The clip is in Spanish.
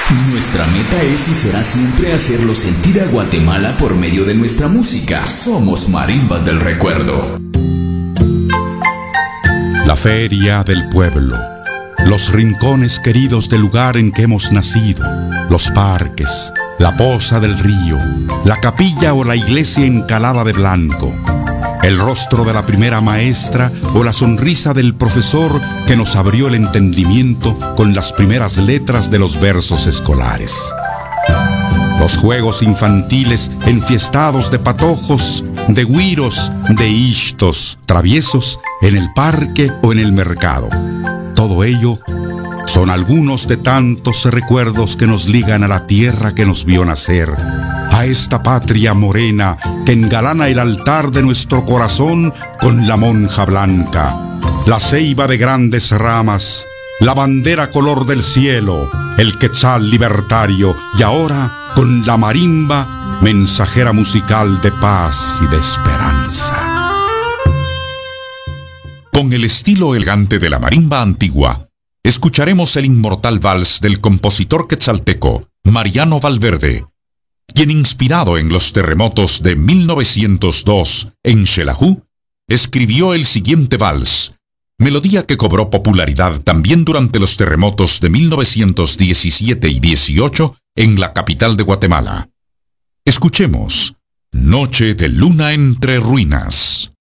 Nuestra meta es y será siempre hacerlo sentir a Guatemala por medio de nuestra música. Somos Marimbas del Recuerdo. La feria del pueblo, los rincones queridos del lugar en que hemos nacido, los parques, la poza del río, la capilla o la iglesia encalada de blanco, el rostro de la primera maestra o la sonrisa del profesor que nos abrió el entendimiento con las primeras letras de los versos escolares. Los juegos infantiles enfiestados de patojos, de güiros, de ishtos, traviesos en el parque o en el mercado. Todo ello son algunos de tantos recuerdos que nos ligan a la tierra que nos vio nacer, a esta patria morena que engalana el altar de nuestro corazón con la monja blanca, la ceiba de grandes ramas, la bandera color del cielo, el quetzal libertario y ahora con la marimba, mensajera musical de paz y de esperanza. Con el estilo elegante de la marimba antigua, escucharemos el inmortal vals del compositor quetzalteco Mariano Valverde, quien, inspirado en los terremotos de 1902 en Xelajú, escribió el siguiente vals, melodía que cobró popularidad también durante los terremotos de 1917 y 18 en la capital de Guatemala. Escuchemos Noche de Luna entre Ruinas.